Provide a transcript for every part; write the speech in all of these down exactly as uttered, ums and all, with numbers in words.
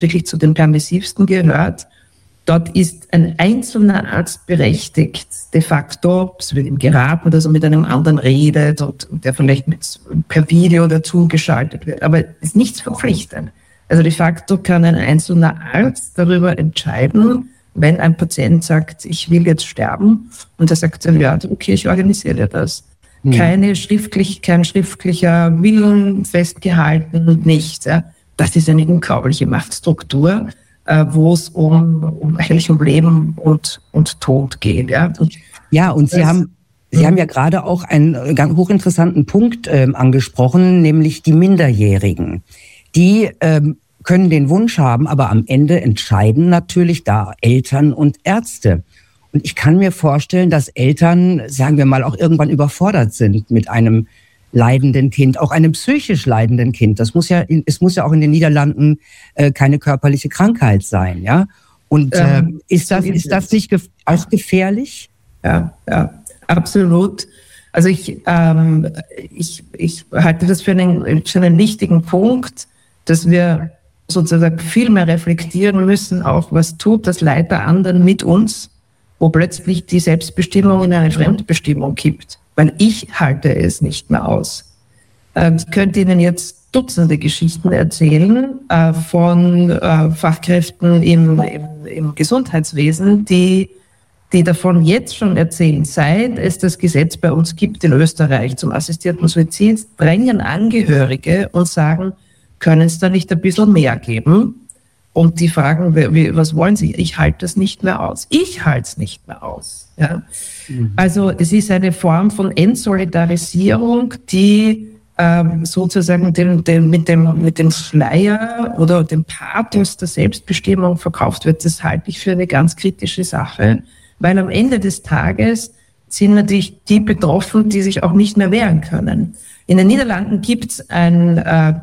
wirklich zu den permissivsten gehört. Dort ist ein einzelner Arzt berechtigt, de facto, es wird ihm geraten, dass er mit einem anderen redet und der vielleicht mit, per Video dazu geschaltet wird, aber es ist nichts verpflichtend. Also de facto kann ein einzelner Arzt darüber entscheiden, wenn ein Patient sagt, ich will jetzt sterben, und er sagt, ja, okay, ich organisiere dir das. Hm. Keine schriftlich, kein schriftlicher Willen festgehalten, nichts. Ja. Das ist eine unglaubliche Machtstruktur, äh, wo es um, um eigentlich um Leben und, und Tod geht. Ja, und, ja, und Sie haben Sie haben ja gerade auch einen ganz hochinteressanten Punkt äh, angesprochen, nämlich die Minderjährigen. Die ähm, können den Wunsch haben, aber am Ende entscheiden natürlich da Eltern und Ärzte. Und ich kann mir vorstellen, dass Eltern, sagen wir mal, auch irgendwann überfordert sind mit einem leidenden Kind, auch einem psychisch leidenden Kind. Das muss ja, es muss ja auch in den Niederlanden äh, keine körperliche Krankheit sein, ja. Und äh, ähm, ist das, ist das nicht gef- auch gefährlich? Ja, ja, absolut. Also ich, ähm, ich, ich halte das für einen, für einen wichtigen Punkt, dass wir sozusagen viel mehr reflektieren müssen, auch was tut das Leid der anderen mit uns, wo plötzlich die Selbstbestimmung in eine Fremdbestimmung kippt. Weil ich halte es nicht mehr aus. Ähm, ich könnte Ihnen jetzt Dutzende Geschichten erzählen äh, von äh, Fachkräften im, im, im Gesundheitswesen, die, die davon jetzt schon erzählen, seit es das Gesetz bei uns gibt in Österreich zum assistierten Suizid, drängen Angehörige und sagen, können es da nicht ein bisschen mehr geben? Und die fragen, wie, was wollen Sie? Ich halte das nicht mehr aus. Ich halte es nicht mehr aus. Ja? Mhm. Also es ist eine Form von Entsolidarisierung, die ähm, sozusagen den, den, mit, dem, mit dem Schleier oder dem Pathos der Selbstbestimmung verkauft wird. Das halte ich für eine ganz kritische Sache, weil am Ende des Tages sind natürlich die betroffen, die sich auch nicht mehr wehren können. In den Niederlanden gibt es ein äh,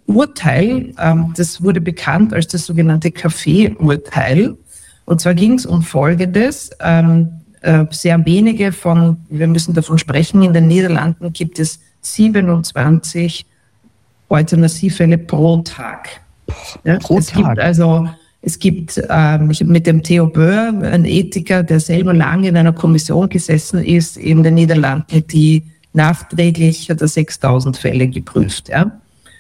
Urteil, ähm, das wurde bekannt als das sogenannte Kaffee-Urteil. Und zwar ging es um Folgendes. Ähm, äh, sehr wenige von, wir müssen davon sprechen, in den Niederlanden gibt es siebenundzwanzig Euthanasiefälle pro Tag. Ja, pro es Tag? Gibt also, es gibt ähm, ich habe mit dem Theo Böhr, ein Ethiker, der selber lange in einer Kommission gesessen ist, in den Niederlanden, die nachträglich hat er sechstausend Fälle geprüft. Ja.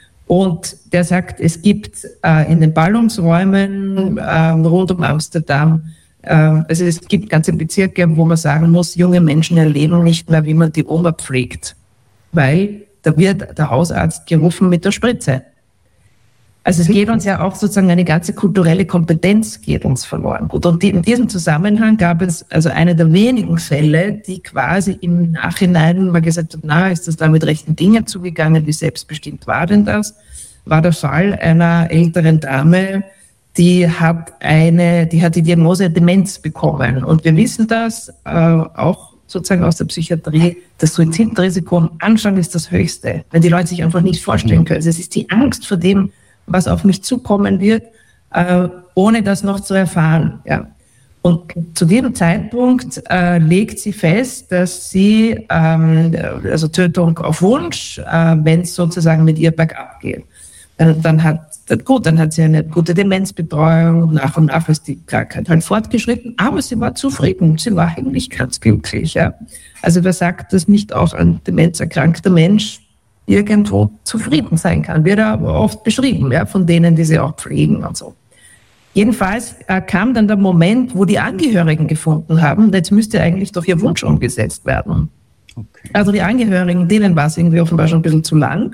Und der sagt, es gibt äh, in den Ballungsräumen äh, rund um Amsterdam, äh, also es gibt ganze Bezirke, wo man sagen muss, junge Menschen erleben nicht mehr, wie man die Oma pflegt, weil da wird der Hausarzt gerufen mit der Spritze. Also es geht uns ja auch sozusagen eine ganze kulturelle Kompetenz geht uns verloren. Gut, und in diesem Zusammenhang gab es also eine der wenigen Fälle, die quasi im Nachhinein mal gesagt hat, na, ist das da mit rechten Dingen zugegangen, wie selbstbestimmt war denn das? War der Fall einer älteren Dame, die hat eine, die hat die Diagnose Demenz bekommen. Und wir wissen das äh, auch sozusagen aus der Psychiatrie, das Suizidrisiko am Anfang ist das höchste, wenn die Leute sich einfach nicht vorstellen können. Also es ist die Angst vor dem, was auf mich zukommen wird, äh, ohne das noch zu erfahren. Ja. Und zu diesem Zeitpunkt äh, legt sie fest, dass sie, ähm, also Tötung auf Wunsch, äh, wenn es sozusagen mit ihr bergab geht. Dann, dann hat, gut, dann hat sie eine gute Demenzbetreuung, nach und nach ist die Krankheit halt fortgeschritten, aber sie war zufrieden, sie war eigentlich ganz glücklich. Ja. Also wer sagt, dass nicht auch ein demenzerkrankter Mensch irgendwo zufrieden sein kann, wird aber oft beschrieben, ja, von denen, die sie auch pflegen und so. Jedenfalls äh, kam dann der Moment, wo die Angehörigen gefunden haben, jetzt müsste eigentlich doch ihr Wunsch umgesetzt werden. Okay. Also die Angehörigen, denen war es irgendwie offenbar schon ein bisschen zu lang.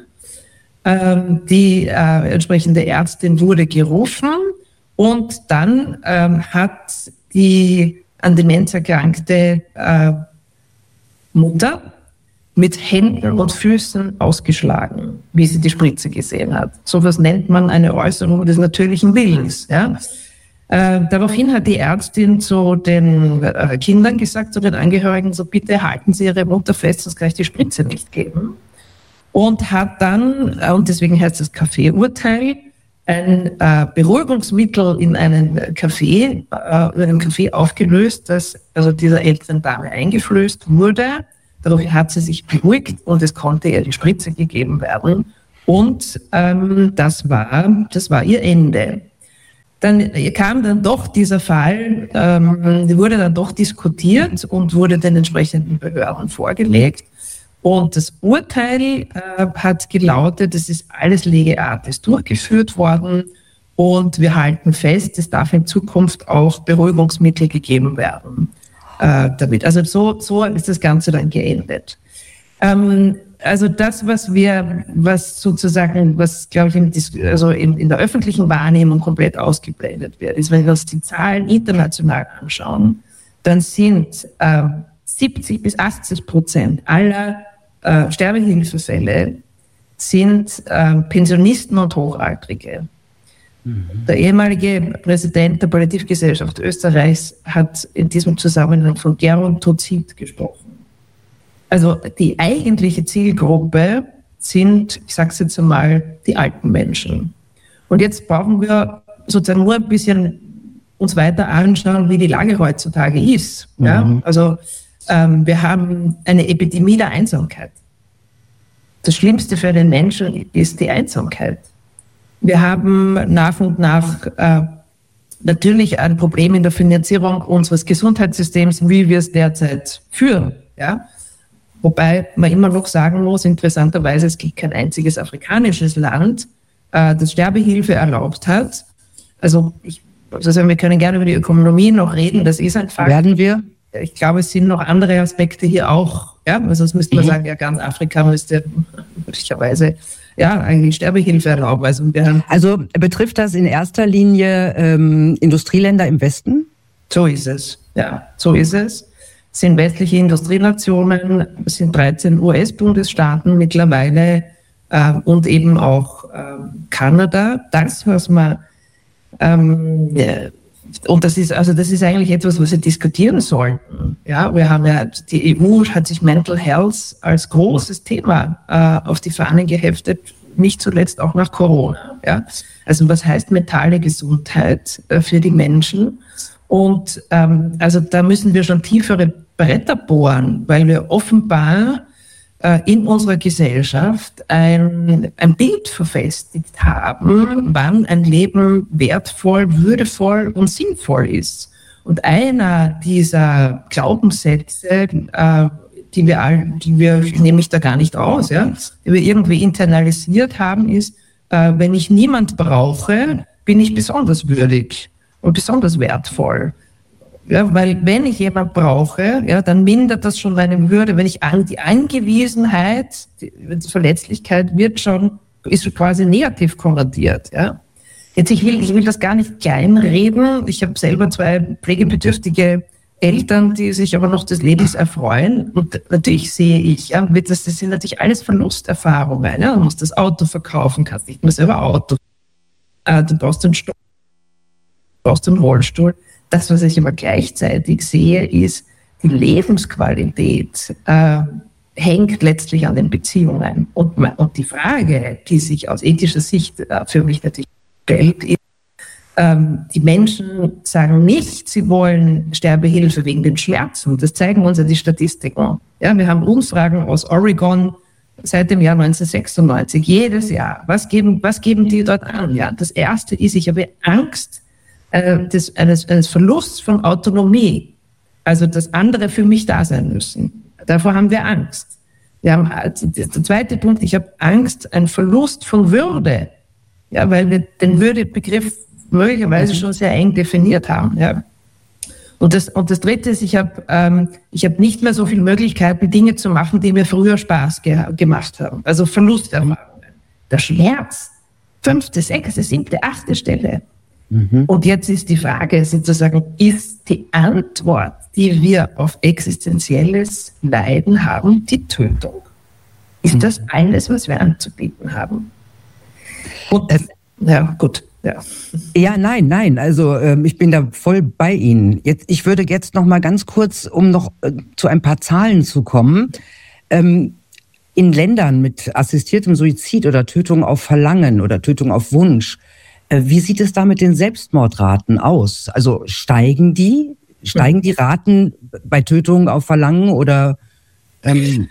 Ähm, die äh, entsprechende Ärztin wurde gerufen und dann ähm, hat die an Demenz erkrankte äh, Mutter mit Händen und Füßen ausgeschlagen, wie sie die Spritze gesehen hat. So was nennt man eine Äußerung des natürlichen Willens. Ja? Äh, daraufhin hat die Ärztin zu den äh, Kindern gesagt, zu den Angehörigen, so bitte halten Sie Ihre Mutter fest, sonst kann ich die Spritze nicht geben. Und hat dann, äh, und deswegen heißt das Kaffee-Urteil, ein äh, Beruhigungsmittel in einen Kaffee, äh, in einem Kaffee aufgelöst, das also dieser älteren Dame eingeflößt wurde. Daraufhin hat sie sich beruhigt und es konnte ihr die Spritze gegeben werden. Und ähm, das war, das war ihr Ende. dann kam dann doch dieser Fall, ähm, wurde dann doch diskutiert und wurde den entsprechenden Behörden vorgelegt. Und das Urteil äh, hat gelautet, es ist alles lege artis durchgeführt worden und wir halten fest, es darf in Zukunft auch Beruhigungsmittel gegeben werden äh, damit. Also so, so ist das Ganze dann geendet. Ähm, also das, was wir, was sozusagen, was glaube ich in, also in, in der öffentlichen Wahrnehmung komplett ausgeblendet wird, ist, wenn wir uns die Zahlen international anschauen, dann sind äh, siebzig bis achtzig Prozent aller äh, Sterbehilfefälle sind äh, Pensionisten und Hochaltrige. Mhm. Der ehemalige Präsident der Palliativgesellschaft Österreichs hat in diesem Zusammenhang von Gerontozid gesprochen. Also die eigentliche Zielgruppe sind, ich sage es jetzt einmal, die alten Menschen. Und jetzt brauchen wir sozusagen nur ein bisschen uns weiter anschauen, wie die Lage heutzutage ist. Mhm. Ja? Also ähm, wir haben eine Epidemie der Einsamkeit. Das Schlimmste für den Menschen ist die Einsamkeit. Wir haben nach und nach äh, natürlich ein Problem in der Finanzierung unseres Gesundheitssystems, wie wir es derzeit führen. Ja? Wobei man immer noch sagen muss, interessanterweise, es gibt kein einziges afrikanisches Land, äh, das Sterbehilfe erlaubt hat. Also, ich, also wir können gerne über die Ökonomie noch reden, das ist ein Fakt. Werden wir? Ich glaube, es sind noch andere Aspekte hier auch. Ja, also sonst müsste man mhm. sagen, ja, ganz Afrika müsste möglicherweise ja eigentlich Sterbehilfe erlauben. Also, wir haben also betrifft das in erster Linie ähm, Industrieländer im Westen? So ist es, ja, so ist es. Es sind westliche Industrienationen, es sind dreizehn U S-Bundesstaaten mittlerweile äh, und eben auch äh, Kanada. Das, was man ähm, ja, und das ist also das ist eigentlich etwas, was wir diskutieren sollten. Ja, wir haben ja die E U hat sich Mental Health als großes Thema äh, auf die Fahnen geheftet, nicht zuletzt auch nach Corona. Ja, also was heißt mentale Gesundheit äh, für die Menschen? Und ähm, also da müssen wir schon tiefere Bretter bohren, weil wir offenbar äh, in unserer Gesellschaft ein, ein Bild verfestigt haben, wann ein Leben wertvoll, würdevoll und sinnvoll ist. Und einer dieser Glaubenssätze, äh, die wir all, die wir, nehme ich da gar nicht aus, ja, die wir irgendwie internalisiert haben, ist, äh, wenn ich niemand brauche, bin ich besonders würdig und besonders wertvoll. Ja, weil wenn ich jemand brauche, ja, dann mindert das schon meine Würde. Wenn ich an die Angewiesenheit, die, die Verletzlichkeit wird schon, ist quasi negativ konnotiert. Ja. Jetzt, ich will, ich will das gar nicht kleinreden. Ich habe selber zwei pflegebedürftige Eltern, die sich aber noch des Lebens erfreuen. Und natürlich sehe ich, ja, das, das sind natürlich alles Verlusterfahrungen. Ja. Du musst das Auto verkaufen, kannst nicht mehr selber Auto. Äh, du brauchst einen Stock, du brauchst einen Rollstuhl. Das, was ich aber gleichzeitig sehe, ist, die Lebensqualität äh, hängt letztlich an den Beziehungen. Und, und die Frage, die sich aus ethischer Sicht äh, für mich natürlich stellt, ist, ähm, die Menschen sagen nicht, sie wollen Sterbehilfe wegen den Schmerzen. Das zeigen uns ja die Statistiken. Ja, wir haben Umfragen aus Oregon seit dem Jahr neunzehnhundertsechsundneunzig, jedes Jahr. Was geben, was geben die dort an? Ja, das Erste ist, ich habe Angst, Des, eines, eines Verlusts von Autonomie, also dass andere für mich da sein müssen. Davor haben wir Angst. Wir haben, der zweite Punkt, ich habe Angst, ein Verlust von Würde, ja, weil wir den Würdebegriff möglicherweise schon sehr eng definiert haben. Ja. Und, das, und das dritte ist, ich habe ähm, ich hab nicht mehr so viele Möglichkeiten, Dinge zu machen, die mir früher Spaß ge- gemacht haben. Also Verlusterfahrungen. Der Schmerz, fünfte, sechste, siebte, achte Stelle. Mhm. Und jetzt ist die Frage sozusagen, ist die Antwort, die wir auf existenzielles Leiden haben, die Tötung? Ist das alles, was wir anzubieten haben? Und, äh, ja, gut. Ja. ja, nein, nein, also ähm, ich bin da voll bei Ihnen. Jetzt, ich würde jetzt noch mal ganz kurz, um noch äh, zu ein paar Zahlen zu kommen, ähm, in Ländern mit assistiertem Suizid oder Tötung auf Verlangen oder Tötung auf Wunsch, wie sieht es da mit den Selbstmordraten aus? Also steigen die? Steigen die Raten bei Tötungen auf Verlangen oder? Ähm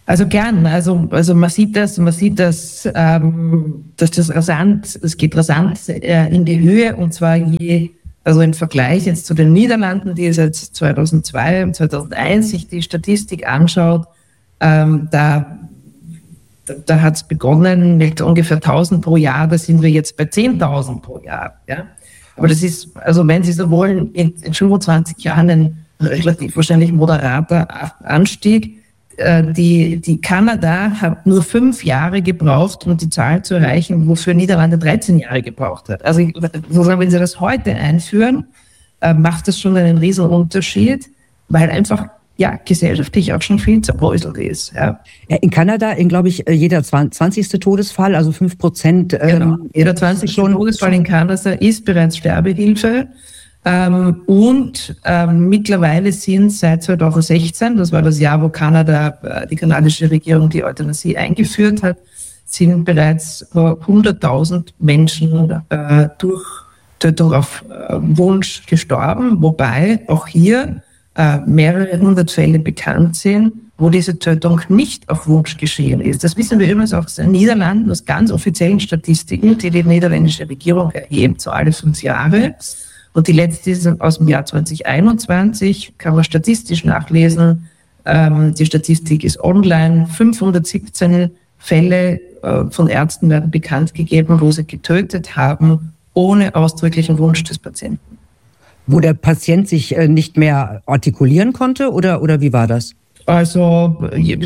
Also gern, also, also man sieht das, man sieht das, ähm, dass das rasant, es geht rasant äh, in die Höhe, und zwar je, also im Vergleich jetzt zu den Niederlanden, die seit zweitausendzwei und zweitausendeins sich die Statistik anschaut, ähm, da, da, da hat es begonnen mit ungefähr tausend pro Jahr, da sind wir jetzt bei zehntausend pro Jahr, ja. Aber das ist, also wenn Sie so wollen, in, in fünfundzwanzig Jahren ein relativ wahrscheinlich moderater Anstieg. Die, die Kanada hat nur fünf Jahre gebraucht, um die Zahl zu erreichen, wofür Niederlande dreizehn Jahre gebraucht hat. Also sozusagen, wenn Sie das heute einführen, macht das schon einen riesen Unterschied, weil einfach ja gesellschaftlich auch schon viel zerbröselt ist. Ja. Ja, in Kanada, in glaube ich, jeder zwanzigste Todesfall, also fünf Prozent. Ähm, genau. Jeder zwanzigste Todesfall in Kanada ist bereits Sterbehilfe. Ähm, und ähm, mittlerweile sind seit zweitausendsechzehn, das war das Jahr, wo Kanada, äh, die kanadische Regierung die Euthanasie eingeführt hat, sind bereits äh, hunderttausend Menschen äh, durch Tötung auf äh, Wunsch gestorben, wobei auch hier äh, mehrere hundert Fälle bekannt sind, wo diese Tötung nicht auf Wunsch geschehen ist. Das wissen wir übrigens auch aus den Niederlanden, aus ganz offiziellen Statistiken, die die niederländische Regierung erhebt, so alle fünf Jahre. Und die letzte ist aus dem Jahr zweitausendeinundzwanzig, kann man statistisch nachlesen. Ähm, die Statistik ist online. fünfhundertsiebzehn Fälle äh, von Ärzten werden bekannt gegeben, wo sie getötet haben, ohne ausdrücklichen Wunsch des Patienten. Wo der Patient sich äh, nicht mehr artikulieren konnte, oder, oder wie war das? Also,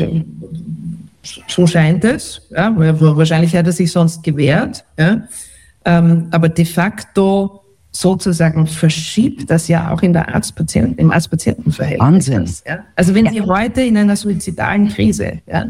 so scheint es. Ja, wahrscheinlich hat er sich sonst gewehrt. Ja. Ähm, aber de facto sozusagen verschiebt das ja auch in der Arzt-Patient, im Arzt-Patienten-Verhältnis. Wahnsinn. Ja? Also wenn ja. Sie heute in einer suizidalen Krise ja,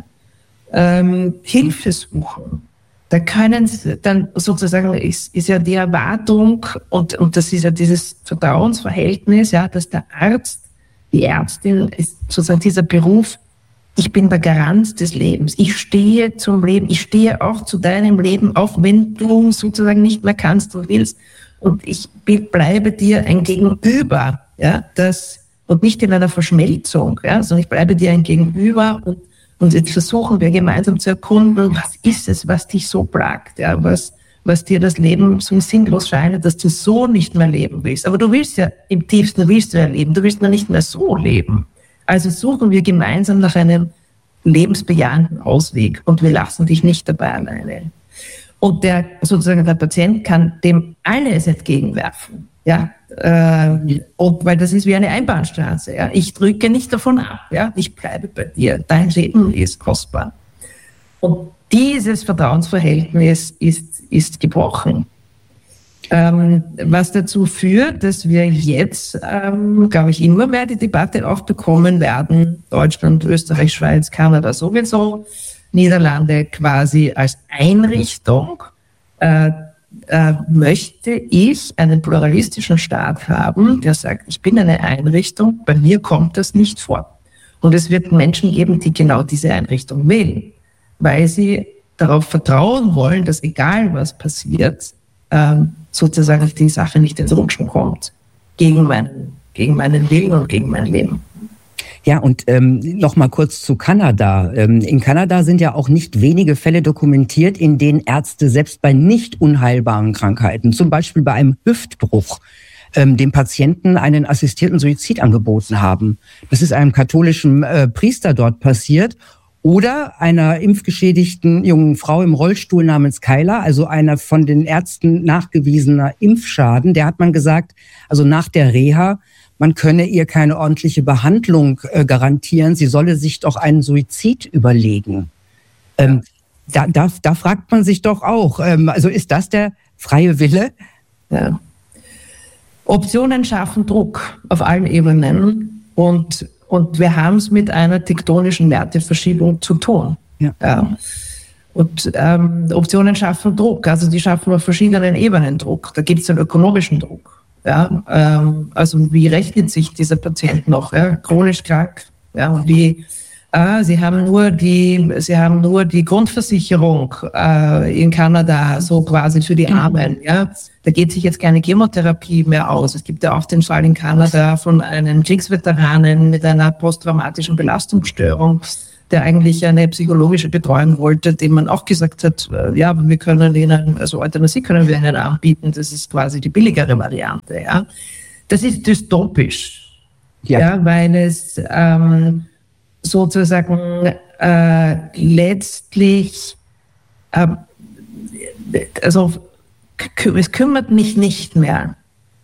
ähm, Hilfe suchen, da können Sie dann sozusagen, ist, ist ja die Erwartung, und, und das ist ja dieses Vertrauensverhältnis, ja, dass der Arzt, die Ärztin, ist sozusagen dieser Beruf, ich bin der Garant des Lebens. Ich stehe zum Leben, ich stehe auch zu deinem Leben, auch wenn du sozusagen nicht mehr kannst und willst. Und ich bleibe dir ein Gegenüber, ja, das, und nicht in einer Verschmelzung, ja, sondern ich bleibe dir ein Gegenüber, und, und jetzt versuchen wir gemeinsam zu erkunden, was ist es, was dich so plagt, ja, was, was dir das Leben so sinnlos scheint, dass du so nicht mehr leben willst. Aber du willst ja, im tiefsten willst du ja leben, du willst nur nicht mehr so leben. Also suchen wir gemeinsam nach einem lebensbejahenden Ausweg, und wir lassen dich nicht dabei alleine. Und der, sozusagen der Patient kann dem alles entgegenwerfen. Ja, äh, und, weil das ist wie eine Einbahnstraße. Ja. Ich drücke nicht davon ab. Ja. Ich bleibe bei dir. Dein Leben ist kostbar. Und dieses Vertrauensverhältnis ist, ist gebrochen. Ähm, was dazu führt, dass wir jetzt, ähm, glaube ich, immer mehr die Debatte auch bekommen werden, Deutschland, Österreich, Schweiz, Kanada sowieso, Niederlande quasi als Einrichtung, äh, äh, möchte ich einen pluralistischen Staat haben, der sagt, ich bin eine Einrichtung, bei mir kommt das nicht vor. Und es wird Menschen geben, die genau diese Einrichtung wählen, weil sie darauf vertrauen wollen, dass egal was passiert, äh, sozusagen die Sache nicht ins Rutschen kommt, gegen meinen, gegen meinen Willen und gegen mein Leben. Ja, und ähm, noch mal kurz zu Kanada. Ähm, in Kanada sind ja auch nicht wenige Fälle dokumentiert, in denen Ärzte selbst bei nicht unheilbaren Krankheiten, zum Beispiel bei einem Hüftbruch, ähm, dem Patienten einen assistierten Suizid angeboten haben. Das ist einem katholischen äh, Priester dort passiert. Oder einer impfgeschädigten jungen Frau im Rollstuhl namens Kyla, also einer von den Ärzten nachgewiesener Impfschaden. Der hat man gesagt, also nach der Reha, man könne ihr keine ordentliche Behandlung äh, garantieren. Sie solle sich doch einen Suizid überlegen. Ähm, da, da, da fragt man sich doch auch, ähm, also ist das der freie Wille? Ja. Optionen schaffen Druck auf allen Ebenen, und, und wir haben es mit einer tektonischen Werteverschiebung zu tun. Ja. Ja. Und ähm, Optionen schaffen Druck, also die schaffen auf verschiedenen Ebenen Druck. Da gibt es den ökonomischen Druck. Ja, ähm, also wie rechnet sich dieser Patient noch? Ja, chronisch krank. Ja, und wie, äh, sie haben nur die, sie haben nur die Grundversicherung äh, in Kanada, so quasi für die Armen. Ja, da geht sich jetzt keine Chemotherapie mehr aus. Es gibt ja auch den Fall in Kanada von einem Kriegsveteranen mit einer posttraumatischen Belastungsstörung, der eigentlich eine psychologische Betreuung wollte, dem man auch gesagt hat, äh, ja, wir können ihnen, also Euthanasie können wir ihnen anbieten, das ist quasi die billigere Variante. Ja. Das ist dystopisch, ja, ja weil es ähm, sozusagen äh, letztlich, äh, also es kümmert mich nicht mehr.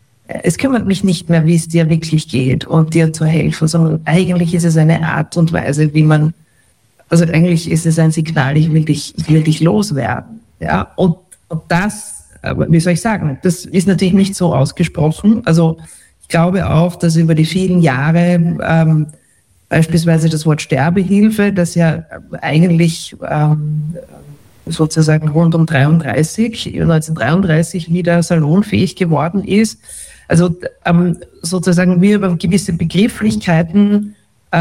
Es kümmert mich nicht mehr, wie es dir wirklich geht und dir zu helfen, sondern eigentlich ist es eine Art und Weise, wie man, also eigentlich ist es ein Signal, ich will dich, ich will dich loswerden. Ja? Und, und das, wie soll ich sagen, das ist natürlich nicht so ausgesprochen. Also ich glaube auch, dass über die vielen Jahre ähm, beispielsweise das Wort Sterbehilfe, das ja eigentlich ähm, sozusagen rund um dreiunddreißig, neunzehnhundertdreiunddreißig wieder salonfähig geworden ist. Also ähm, sozusagen wir über gewisse Begrifflichkeiten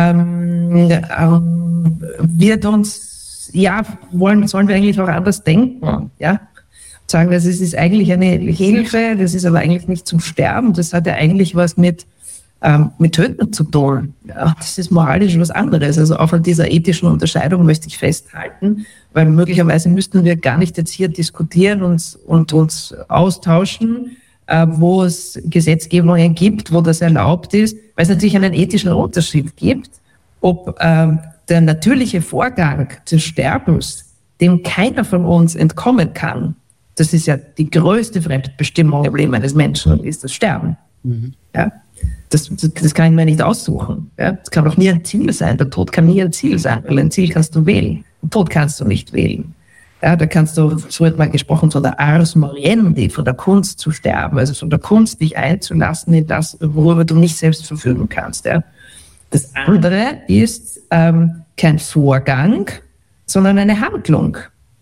ähm, ähm, wird uns, ja, wollen, sollen wir eigentlich auch anders denken, ja? Sagen, das ist, ist eigentlich eine Hilfe, das ist aber eigentlich nicht zum Sterben, das hat ja eigentlich was mit ähm, mit Töten zu tun. Ja, das ist moralisch was anderes. Also auch an dieser ethischen Unterscheidung möchte ich festhalten, weil möglicherweise müssten wir gar nicht jetzt hier diskutieren und, und uns austauschen, äh, wo es Gesetzgebungen gibt, wo das erlaubt ist, weil es natürlich einen ethischen Unterschied gibt, ob äh, der natürliche Vorgang des Sterbens, dem keiner von uns entkommen kann, das ist ja die größte Fremdbestimmung im Leben eines Menschen, ist das Sterben. Mhm. Ja? Das, das, das kann ich mir nicht aussuchen. Ja? Das kann auch nie ein Ziel sein. Der Tod kann nie ein Ziel sein, weil ein Ziel kannst du wählen. Den Tod kannst du nicht wählen. Ja, da kannst du, so wird mal gesprochen, von der Ars Moriendi, von der Kunst zu sterben, also von der Kunst, dich einzulassen in das, worüber du nicht selbst verfügen kannst. Ja? Das andere ist ähm, kein Vorgang, sondern eine Handlung.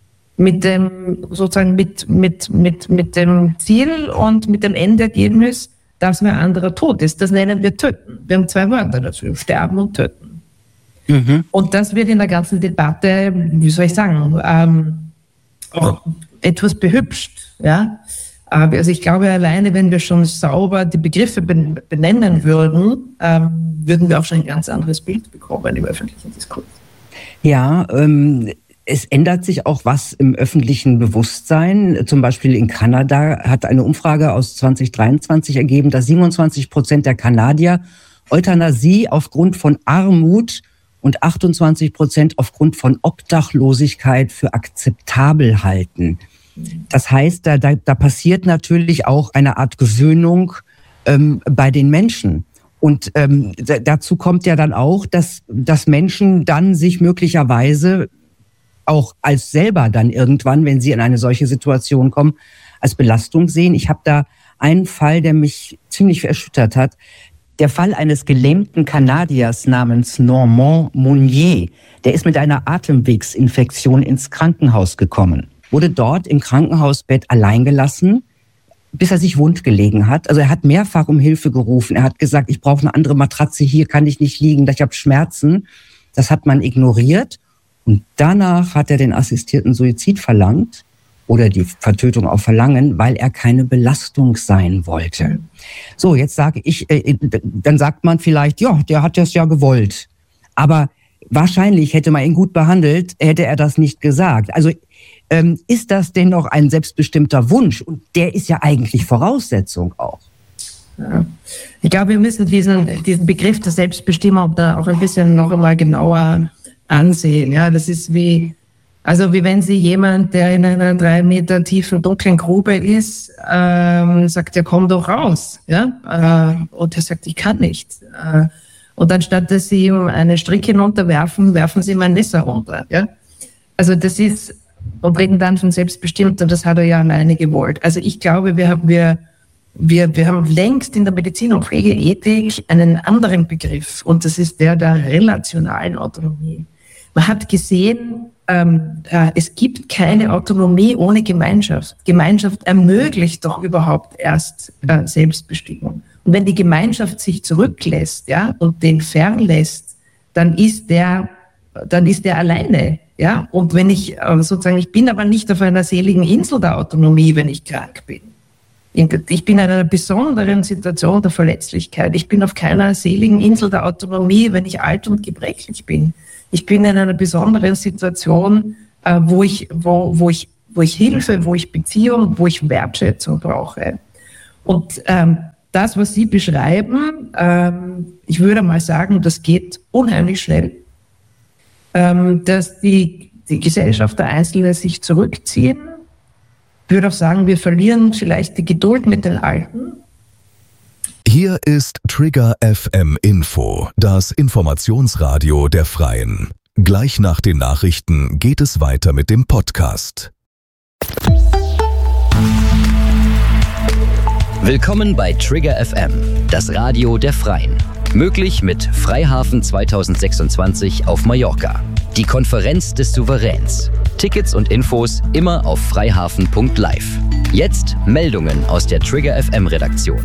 Mit dem, sozusagen mit, mit, mit, mit dem Ziel und mit dem Endergebnis, dass ein anderer tot ist. Das nennen wir Töten. Wir haben zwei Wörter dafür, Sterben und Töten. Mhm. Und das wird in der ganzen Debatte, wie soll ich sagen, ähm, auch etwas behübscht. Ja? Also ich glaube, alleine, wenn wir schon sauber die Begriffe benennen würden, ähm, würden wir auch schon ein ganz anderes Bild bekommen im öffentlichen Diskurs. Ja, ähm es ändert sich auch was im öffentlichen Bewusstsein. Zum Beispiel in Kanada hat eine Umfrage aus zwanzig dreiundzwanzig ergeben, dass siebenundzwanzig Prozent der Kanadier Euthanasie aufgrund von Armut und achtundzwanzig Prozent aufgrund von Obdachlosigkeit für akzeptabel halten. Das heißt, da, da, da passiert natürlich auch eine Art Gewöhnung ähm, bei den Menschen. Und ähm, d- dazu kommt ja dann auch, dass, dass Menschen dann sich möglicherweise auch als selber dann irgendwann, wenn sie in eine solche Situation kommen, als Belastung sehen. Ich habe da einen Fall, der mich ziemlich erschüttert hat. Der Fall eines gelähmten Kanadiers namens Normand Mounier. Der ist mit einer Atemwegsinfektion ins Krankenhaus gekommen, wurde dort im Krankenhausbett allein gelassen, bis er sich wund gelegen hat. Also er hat mehrfach um Hilfe gerufen. Er hat gesagt, ich brauche eine andere Matratze, hier kann ich nicht liegen, ich habe Schmerzen. Das hat man ignoriert. Und danach hat er den assistierten Suizid verlangt oder die Vertötung auf Verlangen, weil er keine Belastung sein wollte. So, jetzt sage ich, äh, dann sagt man vielleicht, ja, der hat das ja gewollt. Aber wahrscheinlich hätte man ihn gut behandelt, hätte er das nicht gesagt. Also ähm, ist das denn noch ein selbstbestimmter Wunsch? Und der ist ja eigentlich Voraussetzung auch. Ja. Ich glaube, wir müssen diesen, diesen Begriff der Selbstbestimmung da auch ein bisschen noch einmal genauer ansehen. Ja, das ist wie, also wie wenn Sie jemand, der in einer drei Meter tiefen dunklen Grube ist, ähm, sagt, ja, komm doch raus. Ja, äh, und er sagt, ich kann nicht. Äh, und anstatt dass Sie ihm eine Strick hinunterwerfen, werfen Sie ihm ein Messer runter. Ja, also das ist, und reden dann von selbstbestimmt, und das hat er ja alleine gewollt. Also ich glaube, wir haben, wir, wir, wir haben längst in der Medizin- und Pflegeethik einen anderen Begriff, und das ist der der relationalen Autonomie. Man hat gesehen, ähm, äh, es gibt keine Autonomie ohne Gemeinschaft. Gemeinschaft ermöglicht doch überhaupt erst äh, Selbstbestimmung. Und wenn die Gemeinschaft sich zurücklässt, ja, und den fernlässt, dann ist der, dann ist der alleine, ja. Und wenn ich äh, sozusagen, ich bin aber nicht auf einer seligen Insel der Autonomie, wenn ich krank bin. Ich bin in einer besonderen Situation der Verletzlichkeit. Ich bin auf keiner seligen Insel der Autonomie, wenn ich alt und gebrechlich bin. ich bin in einer besonderen Situation, äh, wo ich, wo, wo ich, wo ich Hilfe, wo ich Beziehung, wo ich Wertschätzung brauche. Und ähm, das, was Sie beschreiben, ähm, ich würde mal sagen, das geht unheimlich schnell, ähm, dass die, die Gesellschaft der Einzelnen sich zurückziehen. Ich würde auch sagen, wir verlieren vielleicht die Geduld mit den Alten. Hier ist Trigger F M Info, das Informationsradio der Freien. Gleich nach den Nachrichten geht es weiter mit dem Podcast. Willkommen bei Trigger F M, das Radio der Freien. Möglich mit Freihafen zwanzig sechsundzwanzig auf Mallorca. Die Konferenz des Souveräns. Tickets und Infos immer auf freihafen punkt live. Jetzt Meldungen aus der Trigger F M Redaktion.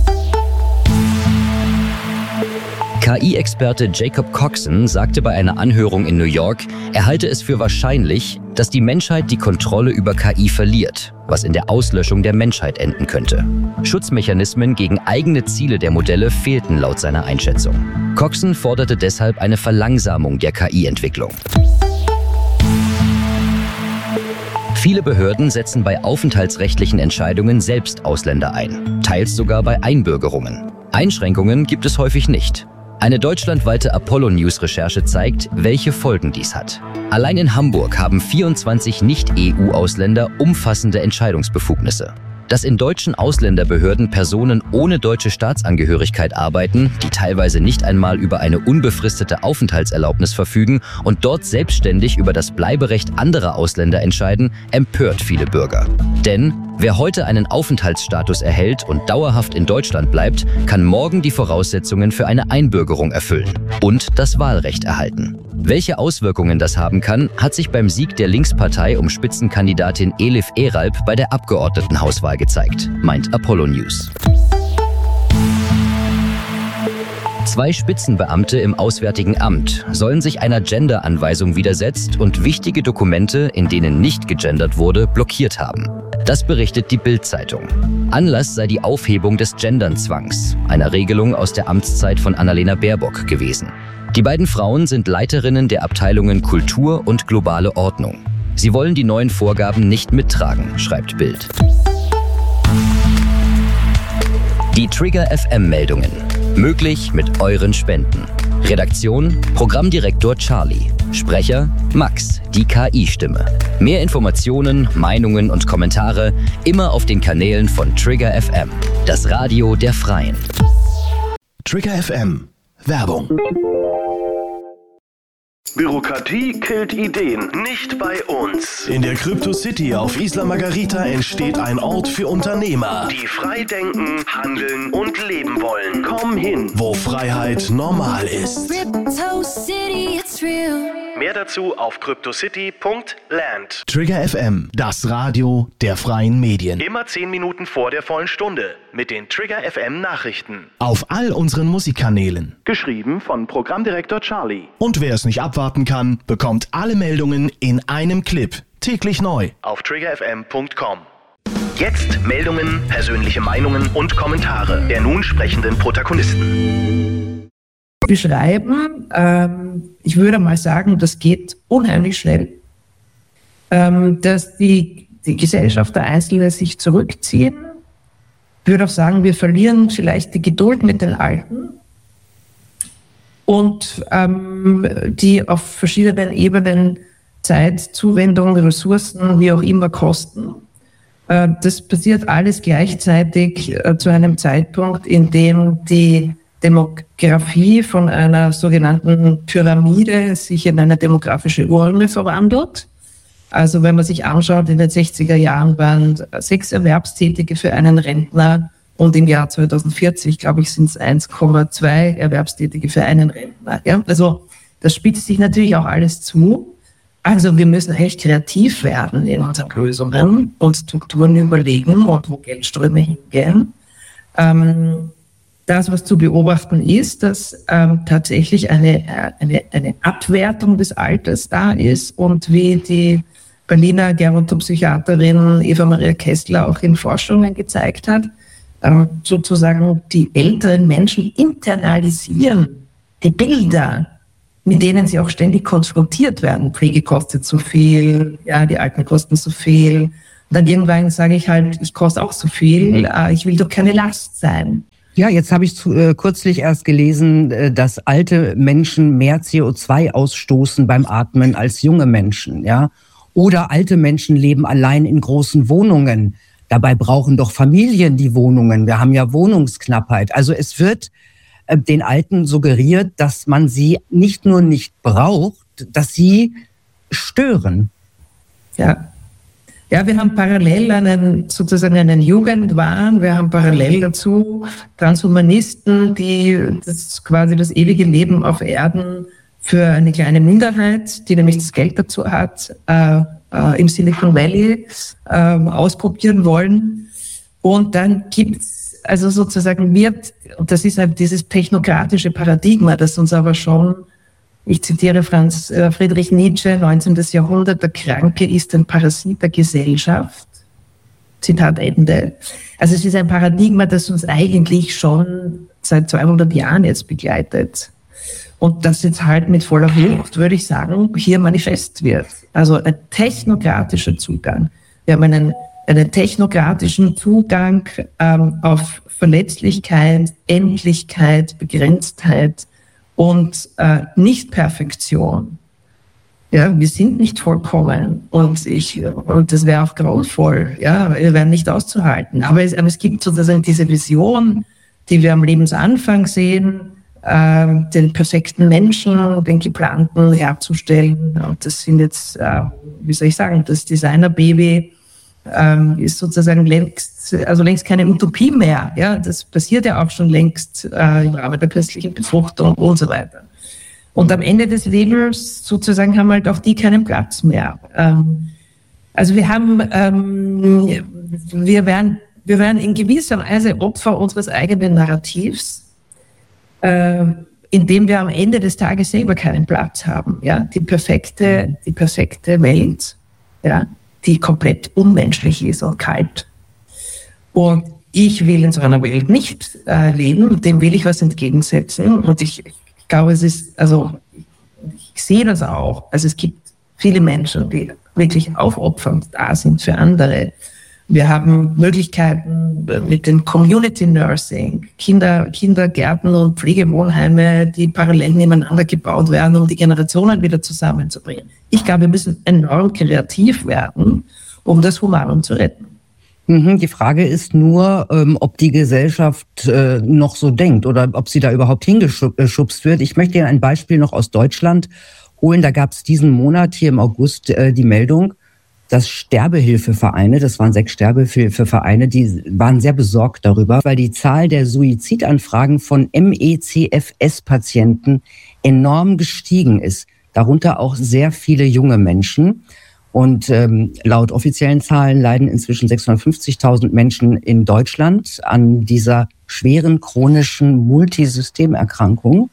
K I-Experte Jacob Coxon sagte bei einer Anhörung in New York, er halte es für wahrscheinlich, dass die Menschheit die Kontrolle über K I verliert, was in der Auslöschung der Menschheit enden könnte. Schutzmechanismen gegen eigene Ziele der Modelle fehlten laut seiner Einschätzung. Coxon forderte deshalb eine Verlangsamung der K I-Entwicklung. Viele Behörden setzen bei aufenthaltsrechtlichen Entscheidungen selbst Ausländer ein, teils sogar bei Einbürgerungen. Einschränkungen gibt es häufig nicht. Eine deutschlandweite Apollo-News-Recherche zeigt, welche Folgen dies hat. Allein in Hamburg haben vierundzwanzig Nicht-E U-Ausländer umfassende Entscheidungsbefugnisse. Dass in deutschen Ausländerbehörden Personen ohne deutsche Staatsangehörigkeit arbeiten, die teilweise nicht einmal über eine unbefristete Aufenthaltserlaubnis verfügen und dort selbstständig über das Bleiberecht anderer Ausländer entscheiden, empört viele Bürger. Denn wer heute einen Aufenthaltsstatus erhält und dauerhaft in Deutschland bleibt, kann morgen die Voraussetzungen für eine Einbürgerung erfüllen und das Wahlrecht erhalten. Welche Auswirkungen das haben kann, hat sich beim Sieg der Linkspartei um Spitzenkandidatin Elif Eralp bei der Abgeordnetenhauswahl gezeigt, meint Apollo News. Zwei Spitzenbeamte im Auswärtigen Amt sollen sich einer Gender-Anweisung widersetzt und wichtige Dokumente, in denen nicht gegendert wurde, blockiert haben. Das berichtet die Bild-Zeitung. Anlass sei die Aufhebung des Gendernzwangs, einer Regelung aus der Amtszeit von Annalena Baerbock gewesen. Die beiden Frauen sind Leiterinnen der Abteilungen Kultur und globale Ordnung. Sie wollen die neuen Vorgaben nicht mittragen, schreibt Bild. Die Trigger F M-Meldungen. Möglich mit euren Spenden. Redaktion: Programmdirektor Charlie. Sprecher: Max, die K I-Stimme. Mehr Informationen, Meinungen und Kommentare immer auf den Kanälen von Trigger F M, das Radio der Freien. Trigger F M. Werbung. Bürokratie killt Ideen, nicht bei uns. In der Crypto City auf Isla Margarita entsteht ein Ort für Unternehmer, die frei denken, handeln und leben wollen. Komm hin, wo Freiheit normal ist. Crypto City, it's real. Mehr dazu auf cryptocity punkt land. Trigger F M, das Radio der freien Medien. Immer zehn Minuten vor der vollen Stunde mit den Trigger F M Nachrichten. Auf all unseren Musikkanälen. Geschrieben von Programmdirektor Charlie. Und wer es nicht abwarten kann, bekommt alle Meldungen in einem Clip. Täglich neu. Auf trigger f m punkt com. Jetzt Meldungen, persönliche Meinungen und Kommentare der nun sprechenden Protagonisten. Beschreiben, ähm, ich würde mal sagen, das geht unheimlich schnell, ähm, dass die, die Gesellschaft der Einzelnen sich zurückziehen. Ich würde auch sagen, wir verlieren vielleicht die Geduld mit den Alten und ähm, die auf verschiedenen Ebenen Zeit, Zuwendung, Ressourcen, wie auch immer kosten. Äh, das passiert alles gleichzeitig äh, zu einem Zeitpunkt, in dem die Demografie von einer sogenannten Pyramide sich in eine demografische Urne verwandelt. Also wenn man sich anschaut, in den sechziger Jahren waren sechs Erwerbstätige für einen Rentner und im Jahr zweitausendvierzig, glaube ich, sind es eins Komma zwei Erwerbstätige für einen Rentner. Ja? Also das spitzt sich natürlich auch alles zu. Also wir müssen echt kreativ werden in unseren Lösungen und Strukturen überlegen und wo Geldströme hingehen. Ähm, Das, was zu beobachten ist, dass ähm, tatsächlich eine, eine, eine Abwertung des Alters da ist und wie die Berliner Gerontopsychiaterin Eva Maria Kessler auch in Forschungen gezeigt hat, ähm, sozusagen die älteren Menschen internalisieren die Bilder mit denen sie auch ständig konfrontiert werden. Pflege kostet zu viel, ja, die Alten kosten zu viel. Und dann irgendwann sage ich halt, ich koste auch zu viel, äh, ich will doch keine Last sein. Ja, jetzt habe ich zu, äh, kürzlich erst gelesen, äh, dass alte Menschen mehr C O zwei ausstoßen beim Atmen als junge Menschen, ja. Oder alte Menschen leben allein in großen Wohnungen. Dabei brauchen doch Familien die Wohnungen. Wir haben ja Wohnungsknappheit. Also es wird äh, den Alten suggeriert, dass man sie nicht nur nicht braucht, dass sie stören. Ja. Ja, wir haben parallel einen, sozusagen einen Jugendwahn, wir haben parallel dazu Transhumanisten, die das quasi das ewige Leben auf Erden für eine kleine Minderheit, die nämlich das Geld dazu hat, äh, äh, im Silicon Valley äh, ausprobieren wollen. Und dann gibt's also sozusagen wird, und das ist halt dieses technokratische Paradigma, das uns aber schon, ich zitiere Franz äh, Friedrich Nietzsche, neunzehnten Jahrhundert, der Kranke ist ein Parasit der Gesellschaft. Zitat Ende. Also es ist ein Paradigma, das uns eigentlich schon seit zweihundert Jahren jetzt begleitet. Und das jetzt halt mit voller Wucht, würde ich sagen, hier manifest wird. Also ein technokratischer Zugang. Wir haben einen, einen technokratischen Zugang ähm, auf Verletzlichkeit, Endlichkeit, Begrenztheit und äh, Nicht-Perfektion. Ja, wir sind nicht vollkommen und ich und das wäre auch grauenvoll. Ja, wir wären nicht auszuhalten. Aber es, aber es gibt sozusagen diese Vision, die wir am Lebensanfang sehen, äh, den perfekten Menschen, den geplanten herzustellen. Und das sind jetzt, äh, wie soll ich sagen, das Designer-Baby ähm, ist sozusagen längst, also längst keine Utopie mehr. Ja, das passiert ja auch schon längst äh, im Rahmen der künstlichen Befruchtung und so weiter. Und am Ende des Lebens sozusagen haben halt auch die keinen Platz mehr. Ähm, also wir haben, ähm, wir werden, wir werden in gewisser Weise Opfer unseres eigenen Narrativs, äh, indem wir am Ende des Tages selber keinen Platz haben. Ja, die perfekte, die perfekte Welt, ja, die komplett unmenschlich ist und kalt. Und ich will in so einer Welt nicht äh, leben, dem will ich was entgegensetzen. Und ich Ich glaube, es ist, also ich sehe das auch. Also es gibt viele Menschen, die wirklich aufopfernd da sind für andere. Wir haben Möglichkeiten mit dem Community Nursing, Kinder, Kindergärten und Pflegewohnheime, die parallel nebeneinander gebaut werden, um die Generationen wieder zusammenzubringen. Ich glaube, wir müssen enorm kreativ werden, um das Humanum zu retten. Die Frage ist nur, ähm, ob die Gesellschaft äh, noch so denkt oder ob sie da überhaupt hingeschubst wird. Ich möchte Ihnen ein Beispiel noch aus Deutschland holen. Da gab es diesen Monat hier im August äh, die Meldung, dass Sterbehilfevereine, das waren sechs Sterbehilfevereine, die waren sehr besorgt darüber, weil die Zahl der Suizidanfragen von M E C F S-Patienten enorm gestiegen ist. Darunter auch sehr viele junge Menschen. Und ähm, laut offiziellen Zahlen leiden inzwischen sechshundertfünfzigtausend Menschen in Deutschland an dieser schweren chronischen Multisystemerkrankung.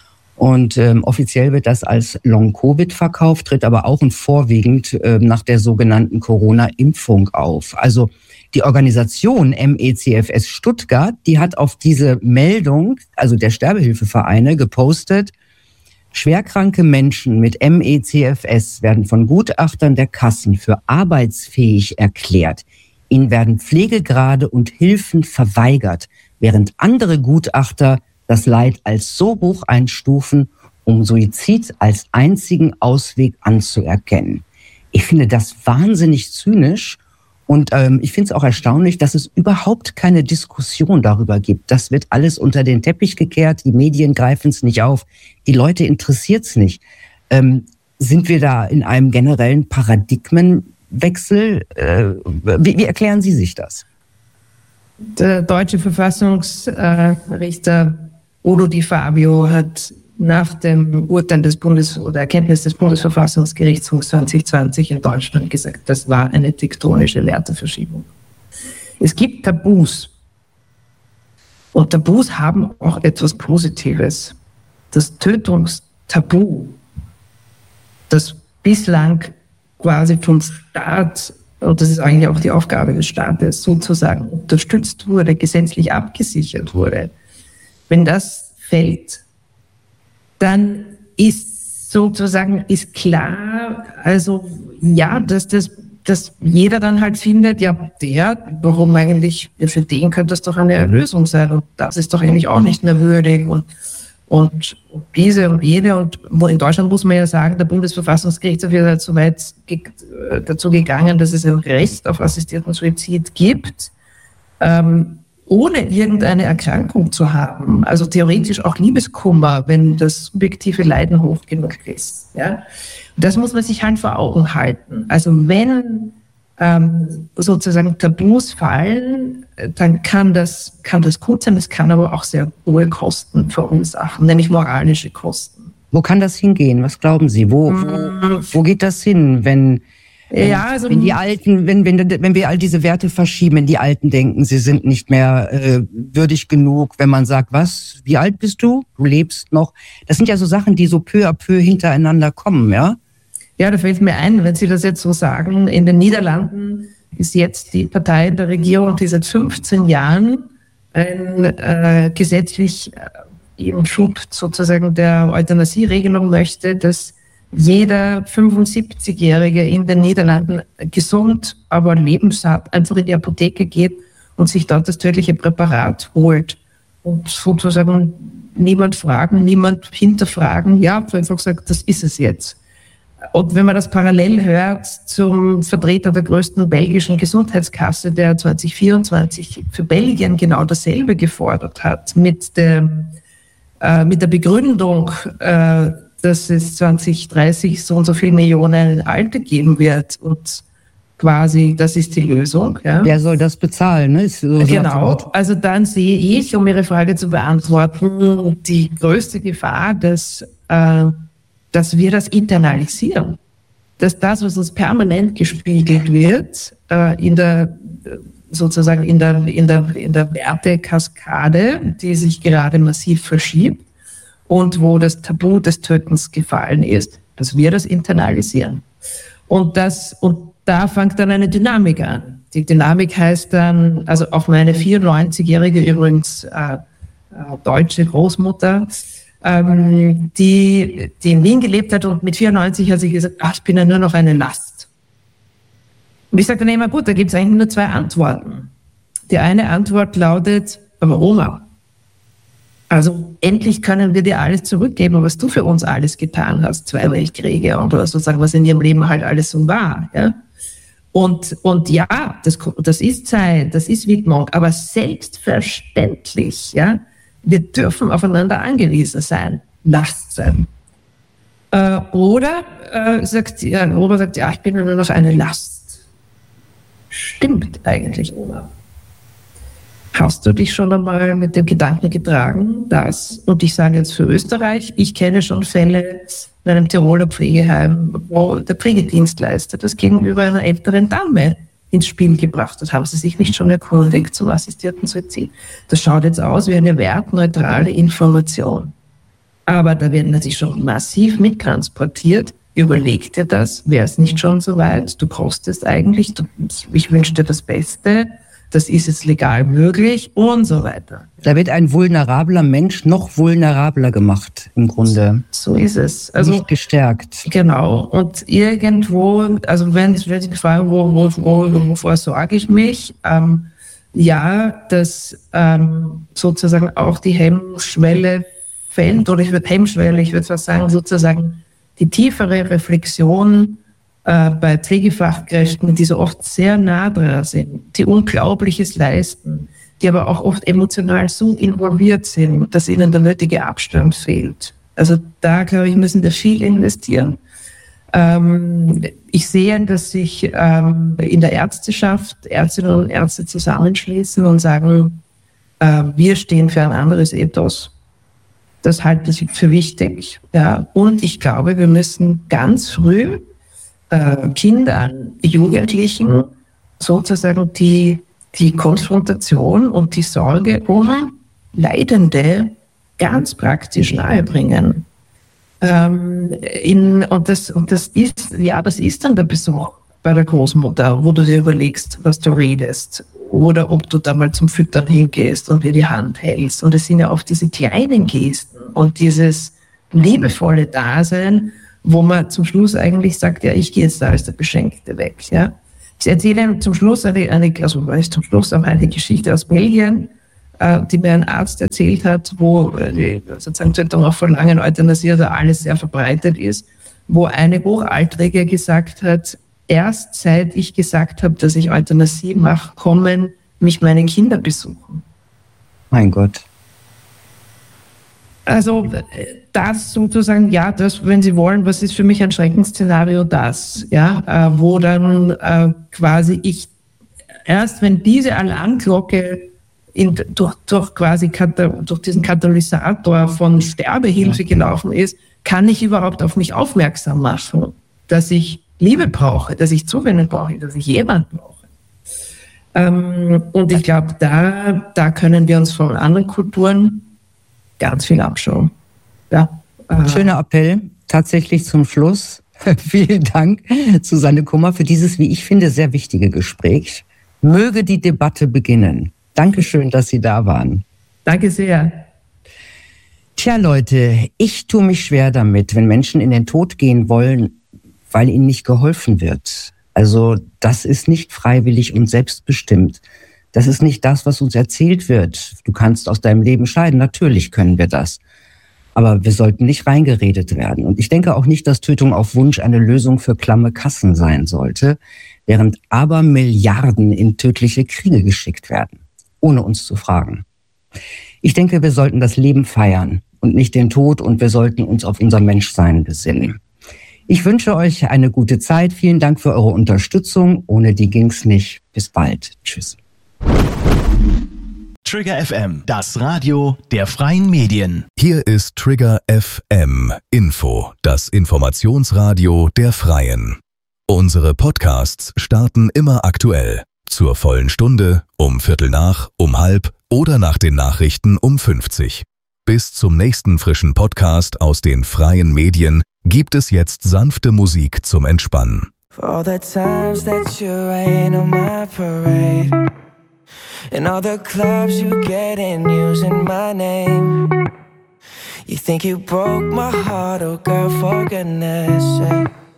Und ähm, offiziell wird das als Long-Covid verkauft, tritt aber auch und vorwiegend äh, nach der sogenannten Corona-Impfung auf. Also die Organisation M E C F S Stuttgart, die hat auf diese Meldung, also der Sterbehilfevereine, gepostet: Schwerkranke Menschen mit M E C F S werden von Gutachtern der Kassen für arbeitsfähig erklärt. Ihnen werden Pflegegrade und Hilfen verweigert, während andere Gutachter das Leid als so hoch einstufen, um Suizid als einzigen Ausweg anzuerkennen. Ich finde das wahnsinnig zynisch und ähm, ich finde es auch erstaunlich, dass es überhaupt keine Diskussion darüber gibt. Das wird alles unter den Teppich gekehrt, die Medien greifen es nicht auf, die Leute interessiert es nicht. Ähm, sind wir da in einem generellen Paradigmenwechsel? Äh, wie, wie erklären Sie sich das? Der deutsche Verfassungsrichter Udo Di Fabio hat nach dem Urteil des Bundes- oder Erkenntnis des Bundesverfassungsgerichts zwanzig zwanzig in Deutschland gesagt, das war eine tektonische Werteverschiebung. Es gibt Tabus. Und Tabus haben auch etwas Positives. Das Tötungstabu, das bislang quasi vom Staat, und das ist eigentlich auch die Aufgabe des Staates, sozusagen unterstützt wurde, gesetzlich abgesichert wurde, wenn das fällt, dann ist sozusagen ist klar, also ja, dass das dass jeder dann halt findet, ja, der, warum eigentlich, für den könnte das doch eine Erlösung sein und das ist doch eigentlich auch nicht mehr würdig und, und diese und jene und in Deutschland muss man ja sagen, der Bundesverfassungsgerichtshof ist halt so weit ge- dazu gegangen, dass es ein Recht auf assistierten Suizid gibt, ähm, ohne irgendeine Erkrankung zu haben, also theoretisch auch Liebeskummer, wenn das subjektive Leiden hoch genug ist, ja. Das muss man sich halt vor Augen halten. Also wenn ähm, sozusagen Tabus fallen, dann kann das, kann das gut sein, es kann aber auch sehr hohe Kosten verursachen, nämlich moralische Kosten. Wo kann das hingehen? Was glauben Sie? Wo, wo, wo geht das hin, wenn, wenn, ja, also, wenn die Alten, wenn, wenn, wenn wir all diese Werte verschieben, wenn die Alten denken, sie sind nicht mehr äh, würdig genug, wenn man sagt, was, wie alt bist du? Du lebst noch. Das sind ja so Sachen, die so peu à peu hintereinander kommen, ja? Ja, da fällt mir ein, wenn Sie das jetzt so sagen, in den Niederlanden ist jetzt die Partei der Regierung, die seit fünfzehn Jahren ein äh, gesetzlich äh, im Schub sozusagen der Euthanasieregelung möchte, dass jeder fünfundsiebzigjährige in den Niederlanden gesund, aber lebenssatt einfach in die Apotheke geht und sich dort das tödliche Präparat holt. Und sozusagen niemand fragen, niemand hinterfragen, ja, einfach gesagt, das ist es jetzt. Und wenn man das parallel hört zum Vertreter der größten belgischen Gesundheitskasse, der zwanzig vierundzwanzig für Belgien genau dasselbe gefordert hat, mit, dem, äh, mit der Begründung, äh, dass es zwanzig dreißig so und so viele Millionen Alte geben wird und quasi, das ist die Lösung. Ja. Wer soll das bezahlen? Ne? Ist so genau, also dann sehe ich, um Ihre Frage zu beantworten, die größte Gefahr, dass äh, dass wir das internalisieren, dass das, was uns permanent gespiegelt wird, äh, in der sozusagen in der in der in der Wertekaskade, die sich gerade massiv verschiebt und wo das Tabu des Tötens gefallen ist, dass wir das internalisieren. Und das und da fängt dann eine Dynamik an. Die Dynamik heißt dann, also auch meine vierundneunzigjährige übrigens äh, äh, deutsche Großmutter, Ähm, die, die in Wien gelebt hat und mit vierundneunzig hat sie gesagt, ach, ich bin ja nur noch eine Last. Und ich sage dann immer, gut, da gibt es eigentlich nur zwei Antworten. Die eine Antwort lautet, aber Oma, also endlich können wir dir alles zurückgeben, was du für uns alles getan hast, zwei Weltkriege und sozusagen, was in ihrem Leben halt alles so war, ja. Und, und ja, das, das ist Zeit, das ist Widmung, aber selbstverständlich, ja, wir dürfen aufeinander angewiesen sein, Last sein. Äh, oder äh, sagt ja, Oma sagt, ja, ich bin nur noch eine Last. Stimmt eigentlich, Oma. Hast du dich schon einmal mit dem Gedanken getragen, dass, und ich sage jetzt für Österreich, ich kenne schon Fälle in einem Tiroler Pflegeheim, wo der Pflegedienstleister das gegenüber einer älteren Dame ins Spiel gebracht hat. Haben Sie sich nicht schon erkundigt zum assistierten Suizid? Das schaut jetzt aus wie eine wertneutrale Information. Aber da werden natürlich schon massiv mittransportiert. Überleg dir das, wäre es nicht schon so weit? Du kostest eigentlich, du, ich wünsche dir das Beste, das ist jetzt legal möglich und so weiter. Da wird ein vulnerabler Mensch noch vulnerabler gemacht, im Grunde. So ist es. Also, nicht gestärkt. Genau. Und irgendwo, also wenn, wenn Sie fragen, wo, wo, wo, wovor sorge ich mich? Ähm, ja, dass ähm, sozusagen auch die Hemmschwelle fällt, oder ich würde Hemmschwelle, ich würde fast sagen, sozusagen die tiefere Reflexion äh, bei Pflegefachkräften, die so oft sehr nah dran sind, die Unglaubliches leisten, die aber auch oft emotional so involviert sind, dass ihnen der nötige Abstand fehlt. Also da, glaube ich, müssen wir viel investieren. Ähm, ich sehe, dass sich ähm, in der Ärzteschaft Ärztinnen und Ärzte zusammenschließen und sagen, äh, wir stehen für ein anderes Ethos. Das halte ich für wichtig. Ja. Und ich glaube, wir müssen ganz früh äh, Kindern, Jugendlichen sozusagen die, die Konfrontation und die Sorge um Leidende ganz praktisch nahebringen. Ähm, in, und, das, und das ist, ja, das ist dann der Besuch bei der Großmutter, wo du dir überlegst, was du redest. Oder ob du da mal zum Füttern hingehst und dir die Hand hältst. Und es sind ja oft diese kleinen Gesten und dieses liebevolle Dasein, wo man zum Schluss eigentlich sagt, ja, ich gehe jetzt da als der Beschenkte weg. Ja. Ich erzähle zum Schluss eine, eine, also zum Schluss auch eine Geschichte aus Belgien, äh, die mir ein Arzt erzählt hat, wo äh, sozusagen Tötung auch von langen Euthanasie, also alles sehr verbreitet ist, wo eine Hochaltrige gesagt hat, erst seit ich gesagt habe, dass ich Euthanasie mache, kommen mich meine Kinder besuchen. Mein Gott. Also das sozusagen, ja, das, wenn Sie wollen, was ist für mich ein Schreckensszenario, das, ja, äh, wo dann äh, quasi ich, erst wenn diese Alarmglocke in, durch, durch quasi Kata, durch diesen Katalysator von Sterbehilfe gelaufen ist, kann ich überhaupt auf mich aufmerksam machen, dass ich Liebe brauche, dass ich Zuwendung brauche, dass ich jemanden brauche. Ähm, und ich glaube, da, da können wir uns von anderen Kulturen ganz viel abschauen. Ja, äh. Schöner Appell, tatsächlich zum Schluss. Vielen Dank, Susanne Kummer, für dieses, wie ich finde, sehr wichtige Gespräch. Möge die Debatte beginnen. Dankeschön, dass Sie da waren. Danke sehr. Tja, Leute, ich tue mich schwer damit, wenn Menschen in den Tod gehen wollen, weil ihnen nicht geholfen wird. Also das ist nicht freiwillig und selbstbestimmt. Das ist nicht das, was uns erzählt wird. Du kannst aus deinem Leben scheiden. Natürlich können wir das. Aber wir sollten nicht reingeredet werden. Und ich denke auch nicht, dass Tötung auf Wunsch eine Lösung für klamme Kassen sein sollte, während aber Milliarden in tödliche Kriege geschickt werden, ohne uns zu fragen. Ich denke, wir sollten das Leben feiern und nicht den Tod, und wir sollten uns auf unser Menschsein besinnen. Ich wünsche euch eine gute Zeit. Vielen Dank für eure Unterstützung. Ohne die ging's nicht. Bis bald. Tschüss. Trigger F M, das Radio der freien Medien. Hier ist Trigger F M Info, das Informationsradio der Freien. Unsere Podcasts starten immer aktuell. Zur vollen Stunde, um Viertel nach, um halb oder nach den Nachrichten um fünfzig. Bis zum nächsten frischen Podcast aus den freien Medien gibt es jetzt sanfte Musik zum Entspannen. For all the times that you rain on my parade, and all the clubs you get in using my name. You think you broke my heart, oh girl, for goodness sake.